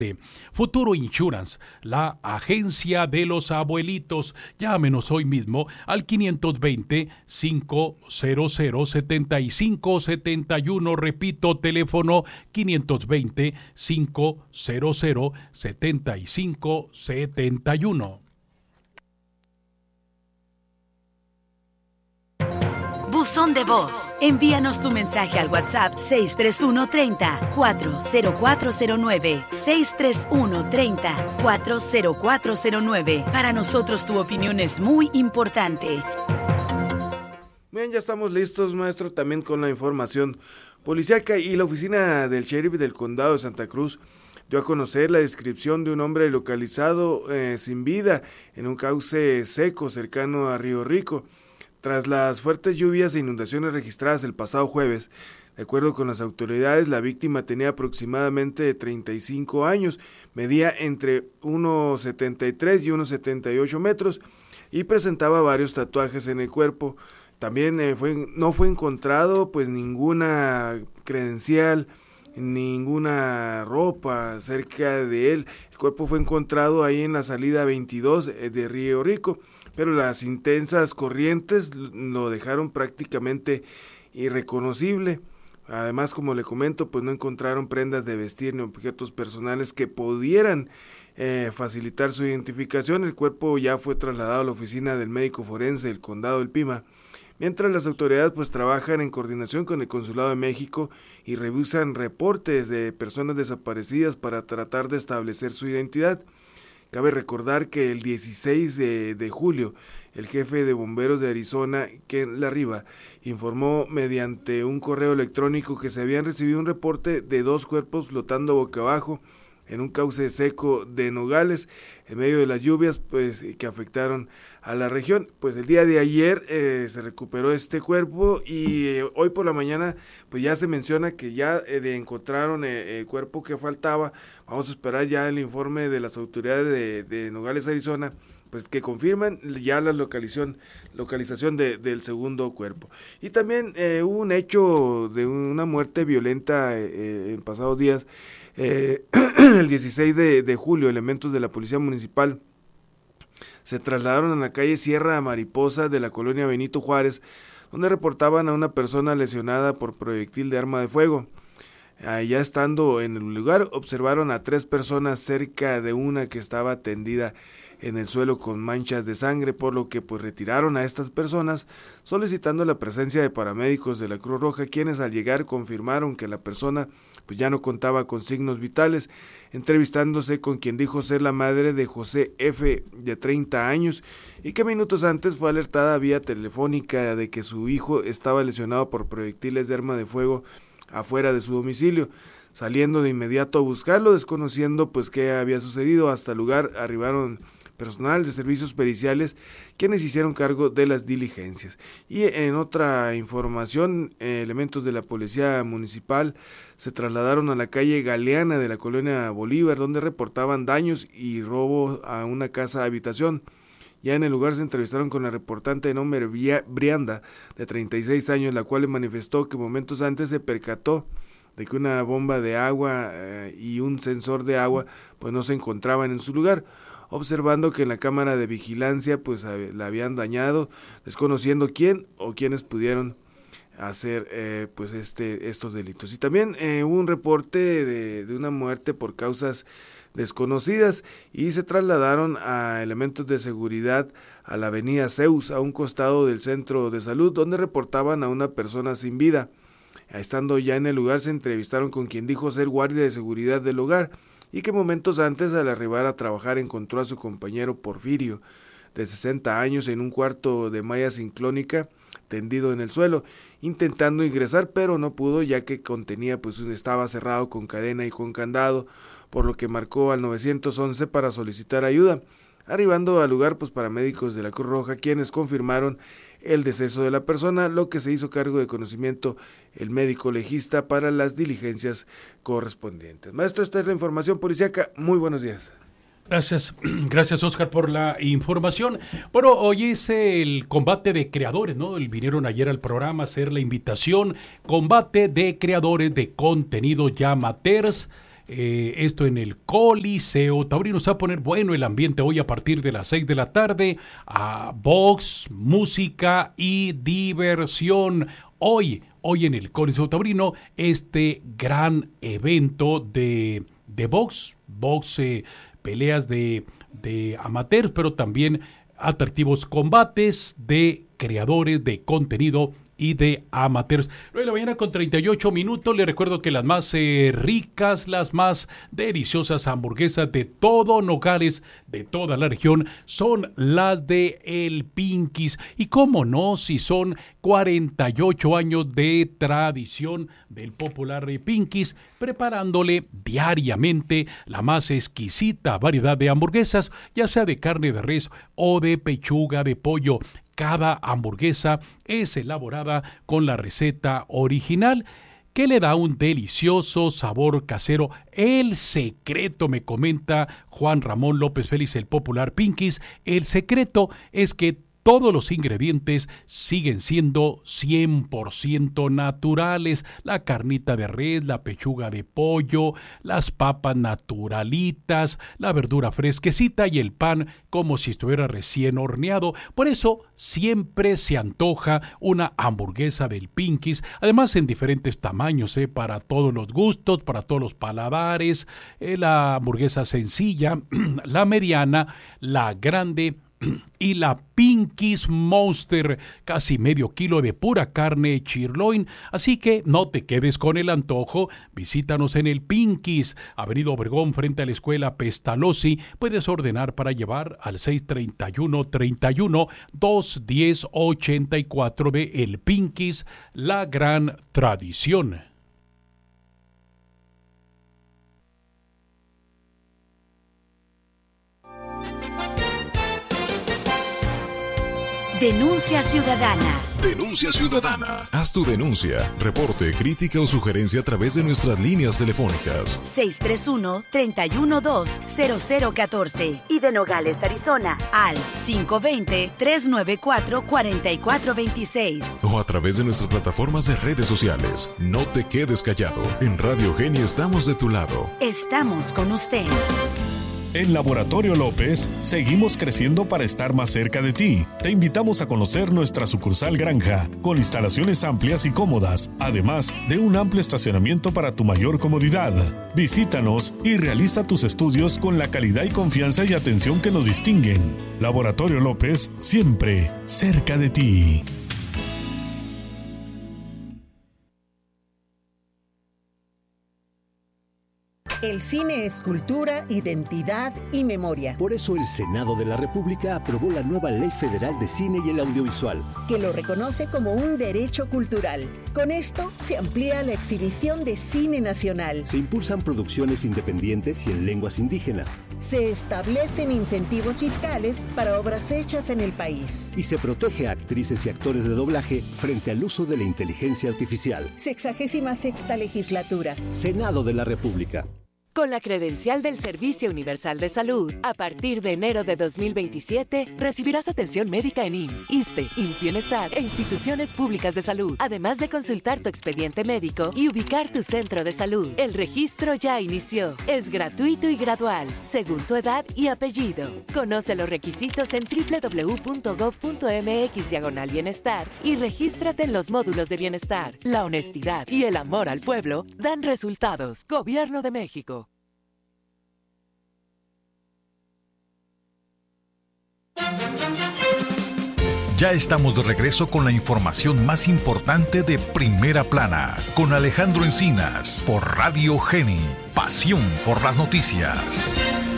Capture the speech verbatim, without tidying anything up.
Futuro Insurance, la agencia de los abuelitos. Llámenos hoy mismo al quinientos veinte, quinientos, setenta y cinco setenta y uno. Repito, teléfono quinientos veinte, quinientos, setenta y cinco setenta y uno. Buzón de voz. Envíanos tu mensaje al WhatsApp seis tres uno treinta, cuatro cero cuatro cero nueve, seis tres uno treinta, cuatro cero cuatro cero nueve. Para nosotros tu opinión es muy importante. Bien, ya estamos listos, maestro, también con la información policíaca, y la oficina del sheriff del condado de Santa Cruz dio a conocer la descripción de un hombre localizado eh, sin vida en un cauce seco cercano a Río Rico. Tras las fuertes lluvias e inundaciones registradas el pasado jueves, de acuerdo con las autoridades, la víctima tenía aproximadamente treinta y cinco años, medía entre uno setenta y tres y uno setenta y ocho metros y presentaba varios tatuajes en el cuerpo. También eh, fue, no fue encontrado pues ninguna credencial, ninguna ropa cerca de él. El cuerpo fue encontrado ahí en la salida veintidós de Río Rico, pero las intensas corrientes lo dejaron prácticamente irreconocible. Además, como le comento, pues no encontraron prendas de vestir ni objetos personales que pudieran eh, facilitar su identificación. El cuerpo ya fue trasladado a la oficina del médico forense del condado del Pima, mientras las autoridades pues trabajan en coordinación con el Consulado de México y revisan reportes de personas desaparecidas para tratar de establecer su identidad. Cabe recordar que el dieciséis de julio, el jefe de bomberos de Arizona, Ken Larriva, informó mediante un correo electrónico que se habían recibido un reporte de dos cuerpos flotando boca abajo en un cauce seco de Nogales, en medio de las lluvias pues que afectaron a la región. Pues el día de ayer eh, se recuperó este cuerpo y eh, hoy por la mañana pues ya se menciona que ya eh, encontraron eh, el cuerpo que faltaba. Vamos a esperar ya el informe de las autoridades de, de Nogales, Arizona, pues que confirman ya la localización, localización de, del segundo cuerpo. Y también eh, hubo un hecho de una muerte violenta eh, en pasados días. Eh, el dieciséis de julio, elementos de la Policía Municipal se trasladaron a la calle Sierra Mariposa de la colonia Benito Juárez, donde reportaban a una persona lesionada por proyectil de arma de fuego. Allá estando en el lugar, observaron a tres personas cerca de una que estaba tendida en el suelo con manchas de sangre, por lo que pues retiraron a estas personas, solicitando la presencia de paramédicos de la Cruz Roja, quienes al llegar confirmaron que la persona pues ya no contaba con signos vitales, entrevistándose con quien dijo ser la madre de José F., de treinta años, y que minutos antes fue alertada vía telefónica de que su hijo estaba lesionado por proyectiles de arma de fuego afuera de su domicilio. Saliendo de inmediato a buscarlo, desconociendo pues qué había sucedido, hasta el lugar arribaron personal de servicios periciales quienes hicieron cargo de las diligencias. Y en otra información, eh, elementos de la policía municipal se trasladaron a la calle Galeana de la colonia Bolívar, donde reportaban daños y robo a una casa habitación. Ya en el lugar se entrevistaron con la reportante de nombre Brianda, de treinta y seis años, la cual le manifestó que momentos antes se percató de que una bomba de agua eh, y un sensor de agua pues no se encontraban en su lugar, observando que en la cámara de vigilancia pues la habían dañado, desconociendo quién o quiénes pudieron hacer eh, pues este estos delitos. Y también eh, hubo un reporte de, de una muerte por causas desconocidas y se trasladaron a elementos de seguridad a la avenida Zeus, a un costado del centro de salud, donde reportaban a una persona sin vida. Estando ya en el lugar se entrevistaron con quien dijo ser guardia de seguridad del hogar y que momentos antes al arribar a trabajar encontró a su compañero Porfirio, de sesenta años, en un cuarto de malla sinclónica tendido en el suelo, intentando ingresar, pero no pudo, ya que contenía pues estaba cerrado con cadena y con candado, por lo que marcó al nueve once para solicitar ayuda. Arribando al lugar pues paramédicos de la Cruz Roja, quienes confirmaron el deceso de la persona, lo que se hizo cargo de conocimiento el médico legista para las diligencias correspondientes. Maestro, esta es la información policíaca. Muy buenos días. Gracias, gracias Oscar por la información. Bueno, hoy es el combate de creadores, ¿no? Vinieron ayer al programa a hacer la invitación, combate de creadores de contenido ya amateurs. Eh, esto en el Coliseo Taurino. Se va a poner bueno el ambiente hoy a partir de las seis de la tarde. A box, música y diversión. Hoy, hoy en el Coliseo Taurino, este gran evento de, de box, box, eh, peleas de, de amateurs, pero también atractivos combates de creadores de contenido y de amateurs. nueve de la mañana con treinta y ocho minutos. Les recuerdo que las más eh, ricas, las más deliciosas hamburguesas de todo Nogales, de toda la región, son las de El Pinky's. Y cómo no, si son cuarenta y ocho años de tradición del popular Pinky's, preparándole diariamente la más exquisita variedad de hamburguesas, ya sea de carne de res o de pechuga de pollo. Cada hamburguesa es elaborada con la receta original que le da un delicioso sabor casero. El secreto, me comenta Juan Ramón López Félix, el popular Pinky's, el secreto es que todos los ingredientes siguen siendo cien por ciento naturales. La carnita de res, la pechuga de pollo, las papas naturalitas, la verdura fresquecita y el pan como si estuviera recién horneado. Por eso siempre se antoja una hamburguesa del Pinky's, además en diferentes tamaños, ¿eh? para todos los gustos, para todos los paladares. Eh, la hamburguesa sencilla, la mediana, la grande y la Pinky's Monster, casi medio kilo de pura carne chirloin. Así que no te quedes con el antojo, visítanos en el Pinky's, Avenida Obregón frente a la escuela Pestalozzi. Puedes ordenar para llevar al seis treinta y uno, treinta y uno, dos diez, ochenta y cuatro de El Pinky's, la gran tradición. Denuncia Ciudadana. Denuncia Ciudadana. Haz tu denuncia, reporte, crítica o sugerencia a través de nuestras líneas telefónicas. seis tres uno, tres uno dos, cero cero uno cuatro y de Nogales, Arizona, al cinco dos cero, tres nueve cuatro, cuatro cuatro dos seis. O a través de nuestras plataformas de redes sociales. No te quedes callado. En Radio Geni estamos de tu lado. Estamos con usted. En Laboratorio López, seguimos creciendo para estar más cerca de ti. Te invitamos a conocer nuestra sucursal Granja, con instalaciones amplias y cómodas, además de un amplio estacionamiento para tu mayor comodidad. Visítanos y realiza tus estudios con la calidad y confianza y atención que nos distinguen. Laboratorio López, siempre cerca de ti. El cine es cultura, identidad y memoria. Por eso el Senado de la República aprobó la nueva Ley Federal de Cine y el Audiovisual, que lo reconoce como un derecho cultural. Con esto se amplía la exhibición de cine nacional. Se impulsan producciones independientes y en lenguas indígenas. Se establecen incentivos fiscales para obras hechas en el país. Y se protege a actrices y actores de doblaje frente al uso de la inteligencia artificial. Sexagésima sexta legislatura. Senado de la República. Con la credencial del Servicio Universal de Salud, a partir de enero de dos mil veintisiete, recibirás atención médica en I M S S, ISSSTE, I M S S Bienestar e instituciones públicas de salud, además de consultar tu expediente médico y ubicar tu centro de salud. El registro ya inició. Es gratuito y gradual, según tu edad y apellido. Conoce los requisitos en doble u doble u doble u punto gob punto eme equis diagonal bienestar y regístrate en los módulos de bienestar. La honestidad y el amor al pueblo dan resultados. Gobierno de México. Ya estamos de regreso con la información más importante de Primera Plana, con Alejandro Encinas, por Radio Geni, pasión por las noticias.